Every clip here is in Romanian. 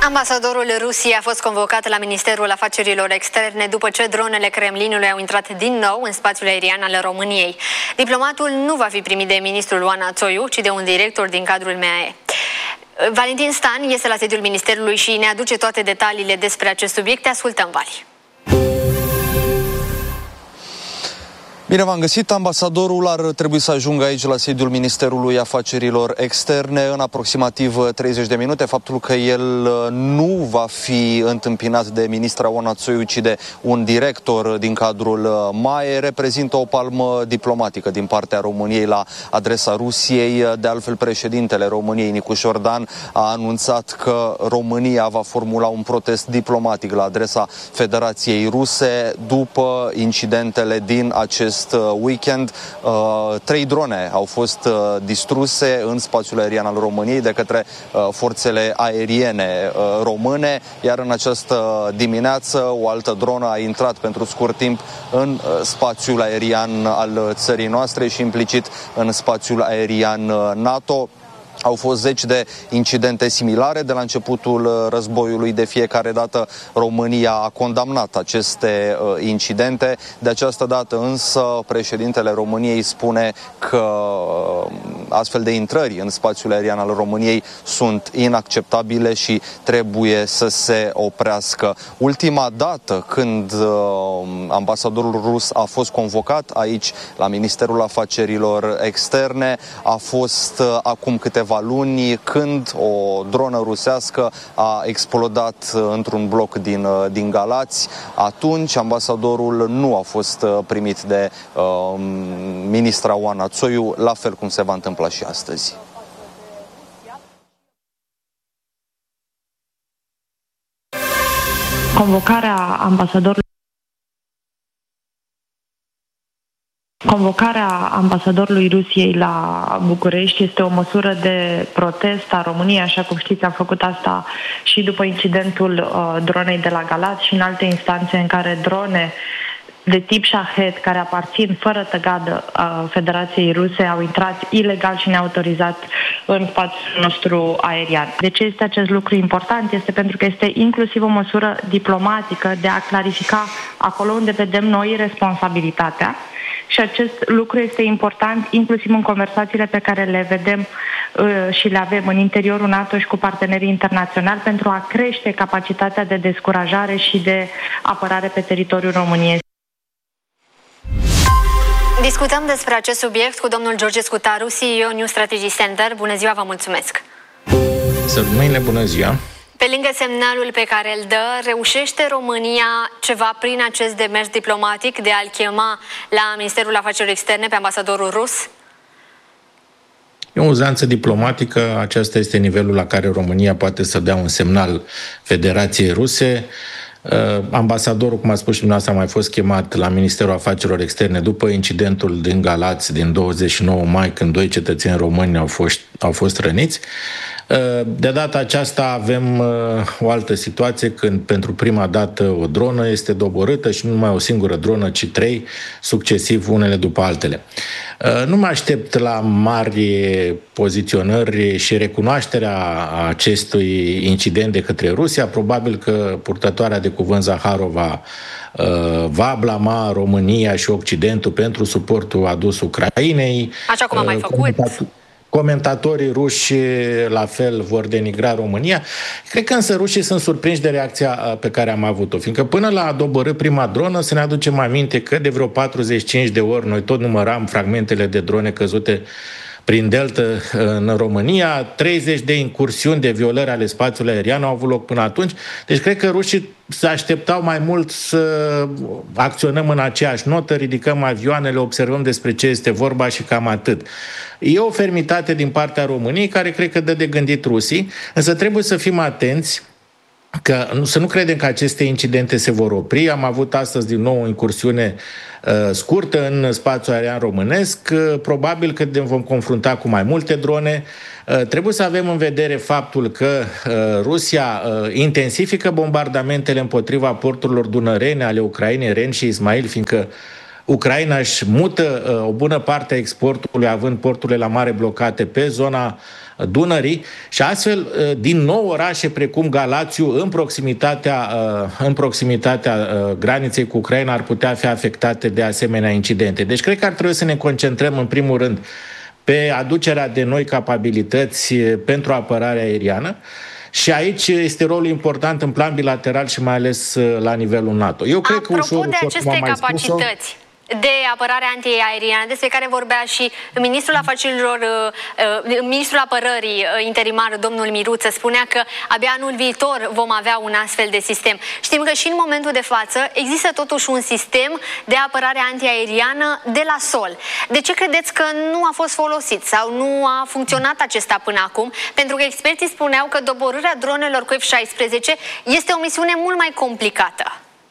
Ambasadorul Rusiei a fost convocat la Ministerul Afacerilor Externe după ce dronele Kremlinului au intrat din nou în spațiul aerian al României. Diplomatul nu va fi primit de ministrul Oana Țoiu, ci de un director din cadrul MAE. Valentin Stan este la sediul Ministerului și ne aduce toate detaliile despre acest subiect. Te ascultăm, Vali. Bine v-am găsit. Ambasadorul ar trebui să ajungă aici la sediul Ministerului Afacerilor Externe în aproximativ 30 de minute. Faptul că el nu va fi întâmpinat de ministra Oana Țoiu, ci de un director din cadrul MAE, reprezintă o palmă diplomatică din partea României la adresa Rusiei. De altfel, președintele României, Nicu Șordan, a anunțat că România va formula un protest diplomatic la adresa Federației Ruse după incidentele din acest weekend. 3 drone au fost distruse în spațiul aerian al României de către forțele aeriene române, iar în această dimineață o altă dronă a intrat pentru scurt timp în spațiul aerian al țării noastre și implicit în spațiul aerian NATO. Au fost zeci de incidente similare de la începutul războiului. De fiecare dată România a condamnat aceste incidente. De această dată însă președintele României spune că astfel de intrări în spațiul aerian al României sunt inacceptabile și trebuie să se oprească. Ultima dată când ambasadorul rus a fost convocat aici la Ministerul Afacerilor Externe a fost acum câteva luni, când o dronă rusească a explodat într-un bloc din Galați. Atunci ambasadorul nu a fost primit de ministra Oana Țoiu, la fel cum se va întâmpla și astăzi. Convocarea ambasadorului Rusiei la București este o măsură de protest a României, așa cum știți, am făcut asta și după incidentul dronei de la Galați și în alte instanțe în care drone de tip Shahed, care aparțin fără tăgadă Federației Ruse, au intrat ilegal și neautorizat în spațiul nostru aerian. De ce este acest lucru important? Este pentru că este inclusiv o măsură diplomatică de a clarifica acolo unde vedem noi responsabilitatea. Și acest lucru este important inclusiv în conversațiile pe care le vedem și le avem în interiorul NATO și cu partenerii internaționali pentru a crește capacitatea de descurajare și de apărare pe teritoriul României. Discutăm despre acest subiect cu domnul George Scutaru, CEO New Strategy Center. Bună ziua, vă mulțumesc! Să rămâine, bună ziua! Pe lângă semnalul pe care îl dă, reușește România ceva prin acest demers diplomatic de a-l chema la Ministerul Afacerilor Externe pe ambasadorul rus? E o uzanță diplomatică, acesta este nivelul la care România poate să dea un semnal Federației Ruse. Ambasadorul, cum a spus și dumneavoastră, a mai fost chemat la Ministerul Afacerilor Externe după incidentul din Galați din 29 mai, când 2 cetățeni români au fost răniți. De data aceasta avem o altă situație, când pentru prima dată o dronă este doborâtă și nu numai o singură dronă, ci 3 succesiv, unele după altele. Nu mă aștept la mari poziționări și recunoașterea acestui incident de către Rusia. Probabil că purtătoarea de cuvânt Zaharova va blama România și Occidentul pentru suportul adus Ucrainei. Așa cum a mai făcut. Comentatorii ruși la fel vor denigra România. Cred că însă rușii sunt surprinși de reacția pe care am avut-o, fiindcă până la a doborî prima dronă, să ne aducem aminte că de vreo 45 de ori noi tot număram fragmentele de drone căzute prin delta în România, 30 de incursiuni de violări ale spațiului aerian au avut loc până atunci. Deci cred că rușii se așteptau mai mult să acționăm în aceeași notă, ridicăm avioanele, observăm despre ce este vorba și cam atât. E o fermitate din partea României care cred că dă de gândit rusii, însă trebuie să fim atenți să nu credem că aceste incidente se vor opri. Am avut astăzi din nou o incursiune scurtă în spațiul aerian românesc. Probabil că ne vom confrunta cu mai multe drone. Trebuie să avem în vedere faptul că Rusia intensifică bombardamentele împotriva porturilor dunărene ale Ucrainei, Ren și Ismail, fiindcă Ucraina își mută o bună parte a exportului, având porturile la mare blocate pe zona Dunării și astfel, din nou, orașe precum Galațiu, în proximitatea graniței cu Ucraina, ar putea fi afectate de asemenea incidente. Deci cred că ar trebui să ne concentrăm în primul rând pe aducerea de noi capabilități pentru apărarea aeriană. Și aici este rolul important în plan bilateral și mai ales la nivelul NATO. Eu cred că ușor de aceste capacități de apărare antiaeriană, despre care vorbea și ministrul apărării interimar, domnul Miruță, spunea că abia anul viitor vom avea un astfel de sistem. Știm că și în momentul de față există totuși un sistem de apărare antiaeriană de la sol. De ce credeți că nu a fost folosit sau nu a funcționat acesta până acum? Pentru că experții spuneau că doborârea dronelor cu F-16 este o misiune mult mai complicată.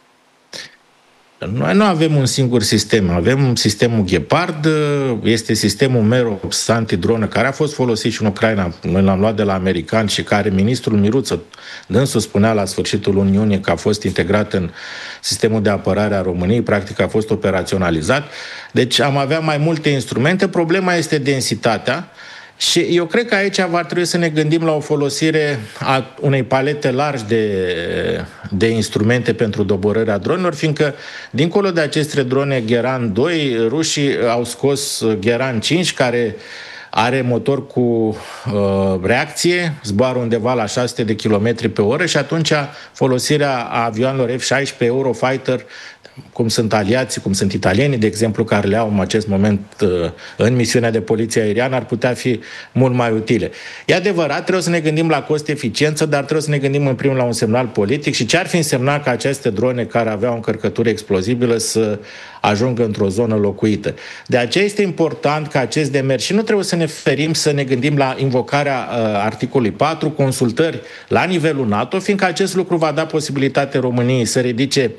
Noi nu avem un singur sistem. Avem sistemul Gepard, este sistemul Merops antidronă, care a fost folosit și în Ucraina. Noi l-am luat de la americani și care ministrul Miruță, dânsul spunea la sfârșitul lunii iunie că a fost integrat în sistemul de apărare a României, practic a fost operaționalizat. Deci am avea mai multe instrumente. Problema este densitatea. Și eu cred că aici va trebui să ne gândim la o folosire a unei palete largi de instrumente pentru doborârea dronelor, fiindcă, dincolo de aceste drone Geran 2, rușii au scos Geran 5, care are motor cu reacție, zboară undeva la 600 de km pe oră și atunci folosirea avioanelor F-16 Eurofighter, cum sunt aliații, cum sunt italienii, de exemplu, care le au în acest moment în misiunea de poliție aeriană, ar putea fi mult mai utile. E adevărat, trebuie să ne gândim la cost-eficiență, dar trebuie să ne gândim în primul la un semnal politic și ce ar fi însemnat ca aceste drone care aveau încărcătură explozibilă să ajungă într-o zonă locuită. De aceea este important ca acest demers, și nu trebuie să ne ferim să ne gândim la invocarea articolului 4, consultări la nivelul NATO, fiindcă acest lucru va da posibilitate României să ridice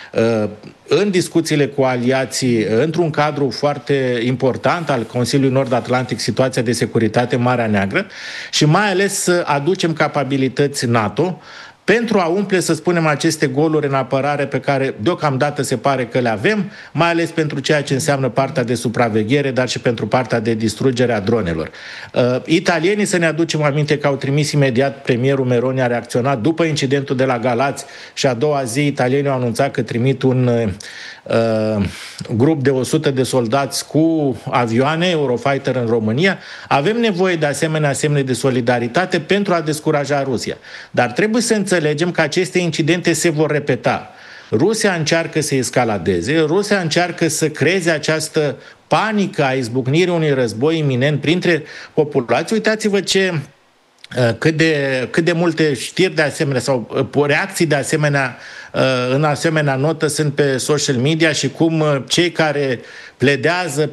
în discuțiile cu aliații, într-un cadru foarte important al Consiliului Nord-Atlantic, situația de securitate în Marea Neagră și mai ales să aducem capabilități NATO pentru a umple, să spunem, aceste goluri în apărare pe care deocamdată se pare că le avem, mai ales pentru ceea ce înseamnă partea de supraveghere, dar și pentru partea de distrugere a dronelor. Italienii, să ne aducem aminte că au trimis imediat premierul Meloni, a reacționat după incidentul de la Galați și a doua zi italienii au anunțat că trimit un grup de 100 de soldați cu avioane Eurofighter în România. Avem nevoie de asemenea semne de solidaritate pentru a descuraja Rusia. Dar trebuie să înțelegem că aceste incidente se vor repeta. Rusia încearcă să escaladeze, Rusia încearcă să creeze această panică a izbucnirii unui război iminent printre populații. Uitați-vă cât de multe știri de asemenea sau reacții de asemenea în asemenea notă sunt pe social media și cum cei care pledează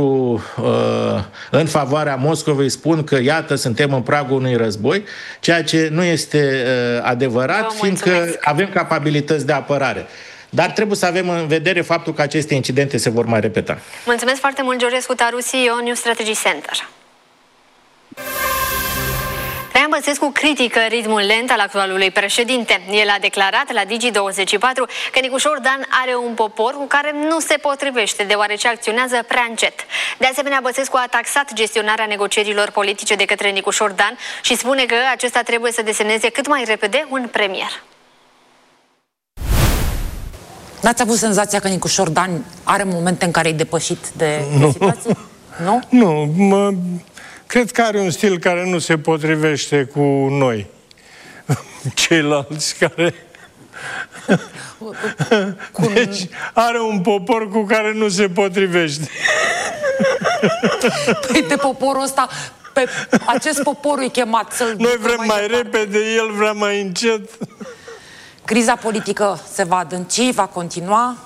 în favoarea Moscovei spun că iată suntem în pragul unui război, ceea ce nu este adevărat, fiindcă avem capabilități de apărare. Dar trebuie să avem în vedere faptul că aceste incidente se vor mai repeta. Mulțumesc foarte mult, Georgescu Taru, CEO New Strategy Center. Traian Băsescu critică ritmul lent al actualului președinte. El a declarat la Digi24 că Nicușor Dan are un popor cu care nu se potrivește, deoarece acționează prea încet. De asemenea, Băsescu a taxat gestionarea negocierilor politice de către Nicușor Dan și spune că acesta trebuie să desemneze cât mai repede un premier. N-ați avut senzația că Nicușor Dan are momente în care e depășit de situații? Nu? Nu, cred că are un stil care nu se potrivește cu noi, ceilalți care... Deci are un popor cu care nu se potrivește. Păi de poporul ăsta, pe acest popor e chemat să-l... Noi vrem mai repede, el vrea mai încet. Criza politică se va adânci, va continua?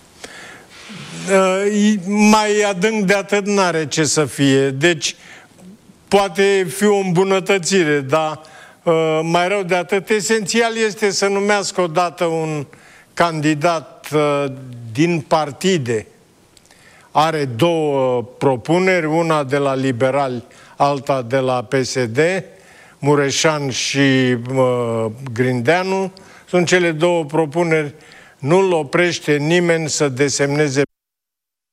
Mai adânc de atât n-are ce să fie. Deci poate fi o îmbunătățire, dar mai rău de atât. Esențial este să numească odată un candidat din partide. Are două propuneri, una de la Liberali, alta de la PSD, Mureșan și Grindeanu. Sunt cele două propuneri. Nu-l oprește nimeni să desemneze